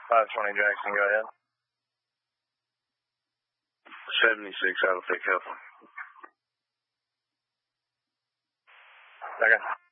520 Jackson, go ahead. 76, I'll take help. Second.